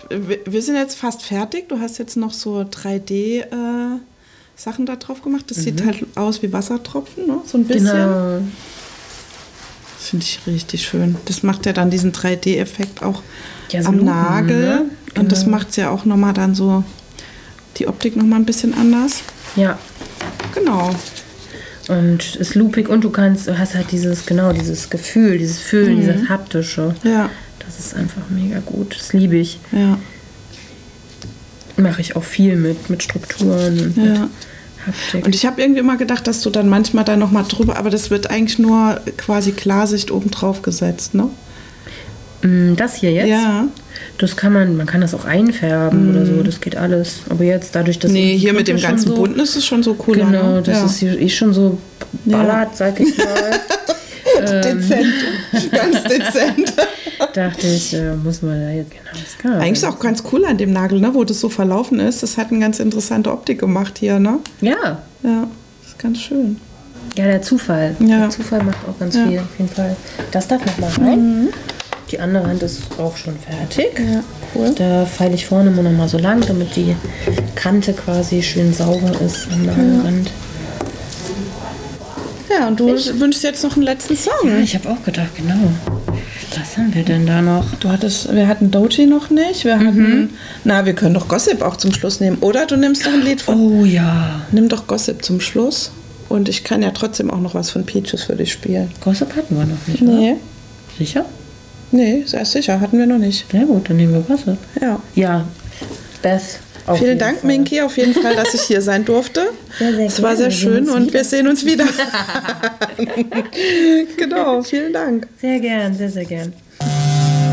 wir sind jetzt fast fertig. Du hast jetzt noch so 3D-Sachen da drauf gemacht. Das sieht halt aus wie Wassertropfen, ne? So ein bisschen. Genau. Das finde ich richtig schön. Das macht ja dann diesen 3D-Effekt auch Ja, so am Lupen, Nagel. ne? Und das macht es ja auch nochmal dann so, die Optik nochmal ein bisschen anders. Ja. Genau. Und ist loopig und du hast halt dieses Gefühl, dieses Fühlen, dieses haptische. Ja. Das ist einfach mega gut. Das liebe ich. Ja. Mache ich auch viel mit Strukturen und mit Haptik. Und ich habe irgendwie immer gedacht, dass du dann manchmal da nochmal drüber, aber das wird eigentlich nur quasi Klarsicht oben drauf gesetzt, ne? Das hier jetzt? Ja. Das kann man kann das auch einfärben oder so, das geht alles. Aber jetzt dadurch, dass... Nee, hier mit dem ganzen so, Bunten ist es schon so cool. Genau, das ist hier schon so ballert, sag ich mal. Dezent, ganz dezent. Dachte ich, muss man da jetzt... Genau, das kann eigentlich ist auch ganz cool an dem Nagel, ne, wo das so verlaufen ist. Das hat eine ganz interessante Optik gemacht hier, ne? Ja. Ja, das ist ganz schön. Ja, der Zufall. Ja. Der Zufall macht auch ganz viel, auf jeden Fall. Das darf noch mal rein. Die andere Hand ist auch schon fertig. Ja, cool. Da feile ich vorne immer noch mal so lang, damit die Kante quasi schön sauber ist am Nagelrand. Ja, und du wünschst jetzt noch einen letzten Song. Ja, ich habe auch gedacht, genau. Was haben wir denn da noch? Wir hatten Doji noch nicht. Wir hatten, wir können doch Gossip auch zum Schluss nehmen. Oder du nimmst noch ein Lied von... Oh ja. Nimm doch Gossip zum Schluss. Und ich kann ja trotzdem auch noch was von Peaches für dich spielen. Gossip hatten wir noch nicht, Nee. oder? Sicher? Nee, sehr sicher, hatten wir noch nicht. Ja gut, dann nehmen wir Gossip. Ja. Ja, Beth. Vielen Dank, Minky, auf jeden Fall, dass ich hier sein durfte. Sehr, sehr Es war sehr schön und wir sehen uns wieder. Genau, vielen Dank. Sehr gern, sehr, sehr gern.